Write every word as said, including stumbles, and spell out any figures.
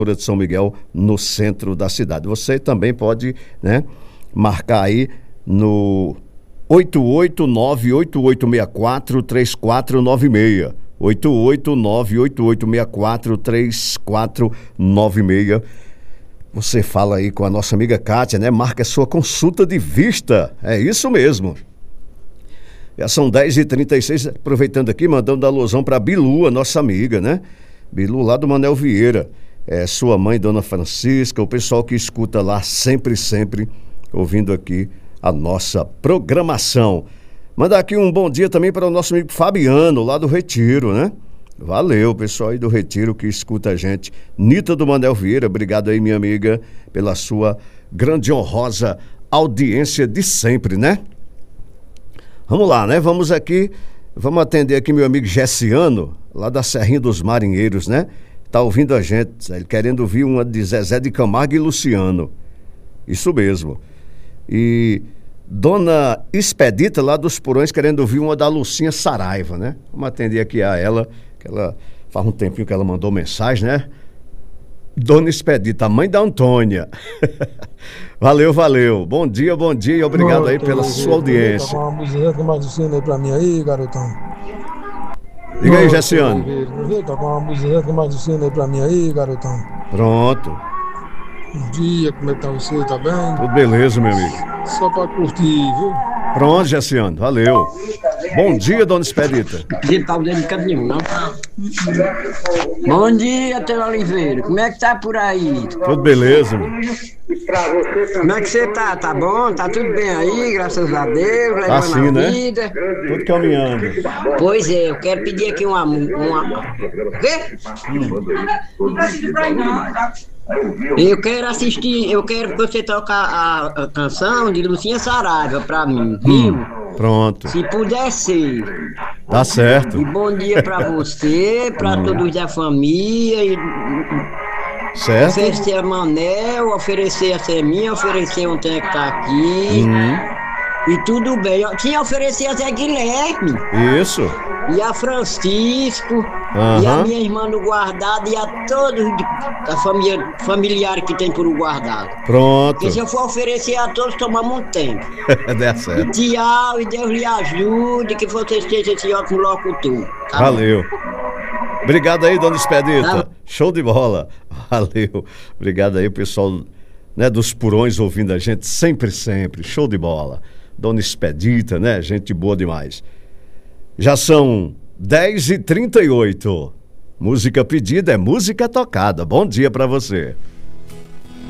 de São Miguel, no centro da cidade. Você também pode, né, marcar aí no oito oito nove oito oito seis quatro três quatro nove seis. oito oito nove oito oito seis quatro três quatro nove seis. Você fala aí com a nossa amiga Kátia, né? Marca a sua consulta de vista. É isso mesmo. Já são dez e trinta e seis, aproveitando aqui, mandando alusão para Bilu, a nossa amiga, né? Bilu lá do Manel Vieira. É, sua mãe, Dona Francisca, o pessoal que escuta lá sempre, sempre, ouvindo aqui a nossa programação. Mandar aqui um bom dia também para o nosso amigo Fabiano, lá do Retiro, né? Valeu, pessoal aí do Retiro que escuta a gente. Nita do Manel Vieira, obrigado aí, minha amiga, pela sua grande e honrosa audiência de sempre, né? Vamos lá, né? Vamos aqui, vamos atender aqui meu amigo Gessiano, lá da Serrinha dos Marinheiros, né? Tá ouvindo a gente, ele querendo ouvir uma de Zezé de Camargo e Luciano. Isso mesmo. E Dona Expedita, lá dos Porões, querendo ouvir uma da Lucinha Saraiva, né? Vamos atender aqui a ela, que ela faz um tempinho que ela mandou mensagem, né? Dona Expedita, a mãe da Antônia. Valeu, valeu. Bom dia, bom dia e obrigado aí pela sua audiência. Uma musiquinha que mais ensina aí pra mim aí, garotão. Diga aí, Gessiano. Toca uma musiquinha que mais ensina aí pra mim aí, garotão. Pronto. Bom dia, como é que tá você? Tá bem? Tudo beleza, meu amigo. Só pra curtir, viu? Pronto, Gessiano, valeu. Bom dia, Dona Expedita. Não tá dando canto nenhum, não. Bom dia, Telo Oliveira. Como é que tá por aí? Tudo beleza, meu. Como é que você tá? Tá bom? Tá tudo bem aí, graças a Deus, levando Tá assim, a né? vida. Tudo caminhando. Pois é, eu quero pedir aqui uma... uma... Quê? Eu quero assistir, eu quero que você toque a, a canção de Lucinha Saraiva pra mim, viu? Hum, pronto. Se puder ser. Tá certo. E bom dia pra você, pra hum. todos da família. E... Certo. Oferecer a Manel, oferecer a Seminha, oferecer um tem que tá aqui. Hum. E tudo bem. Eu tinha oferecer a Zé Guilherme. Isso. E a Francisco. Uhum. E a minha irmã no guardado. E a todos da família familiar que tem por o guardado. Pronto. Porque se eu for oferecer a todos, tomamos um tempo. Dá certo. E tchau, e Deus lhe ajude, que você esteja esse ótimo locutor. Tá Valeu. Bom? Obrigado aí, Dona Expedita. Tá. Show de bola. Valeu. Obrigado aí, pessoal, né, dos Porões ouvindo a gente sempre, sempre. Show de bola. Dona Expedita, né? Gente boa demais. Já são dez e trinta e oito. Música pedida é música tocada. Bom dia pra você.